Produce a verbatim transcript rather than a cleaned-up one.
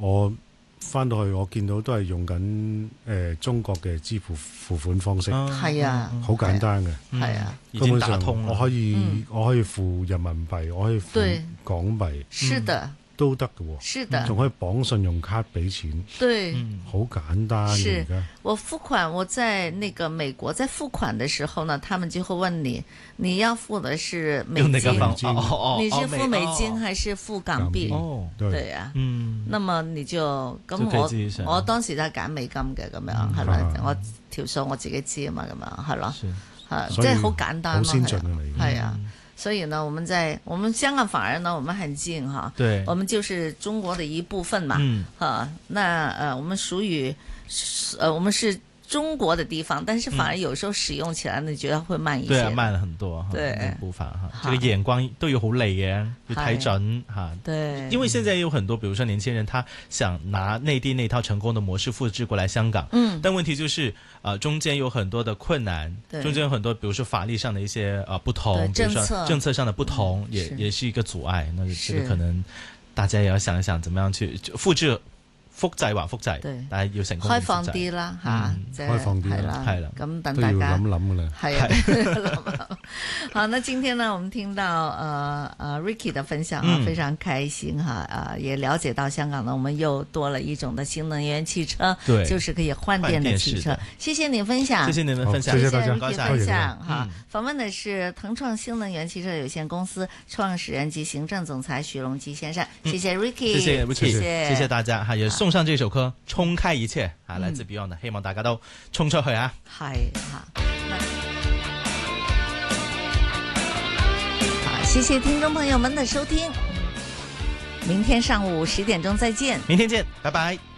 我翻到去我見到都係用緊誒、呃、中國嘅支付付款方式， 係啊， 好簡單嘅， 係啊， 根本上我可以、嗯、我可以付人民幣，我可以付港幣， 是的。嗯都得嘅喎， 是的， 仲可以綁信用卡俾錢， 對， 好、嗯、簡單嘅。 是我付款，我在那個美國在付款的時候呢，他們就會問你，你要付的是美金， 美金哦哦、你是付美金還是付港幣？ 哦， 對啊，嗯，那麼你就咁我我當時都係揀美金嘅咁樣，係、嗯、咪？我條數我自己知啊嘛，咁樣係咯，係即係好簡單咯， 好先進嘅係啊。所以呢，我們在我們香港反而呢，我們很近哈， 對， 我們就是中國的一部分嘛， 嗯， 哈，那呃，我們屬於，呃，我們是中國的地方，但是反而有時候使用起來呢，你覺得會慢一些， 對啊，慢了很多， 對， 步伐哈，這個眼光都有好利嘅，要睇準哈， 對， 因為現在有很多，比如說年輕人，他想拿內地那套成功的模式複製過來香港， 嗯， 但問題就是，呃，中間有很多的困難，中間有很多，比如說法律上的一些呃不同，比如說政策上的不同，也也是一個阻礙，那這個可能大家也要想一想，怎麼樣去複製。複製還複製，但係要成功複製。 開放啲啦嚇，即係開放啲係啦， 係啦， 咁等大家諗諗㗎啦。 係啊，好，那今天呢，我們聽到呃呃 Ricky 的分享啊，非常開心哈，啊也了解到香港呢，我們又多了一種的新能源汽車， 對， 就是可以換電的汽車。謝謝你分享， 謝謝你們分享， 謝謝大家， 謝謝分享哈。訪問的是騰創新能源汽車有限公司創始人及行政總裁許榮基先生，謝謝 Ricky， 謝謝 Ricky，謝謝大家哈，也送上這首歌《衝開一切》啊，來自 Beyond 的，希望大家都衝出去啊！ 係哈，好，謝謝聽眾朋友們的收聽，明天上午十點鐘再見， 明天見，拜拜。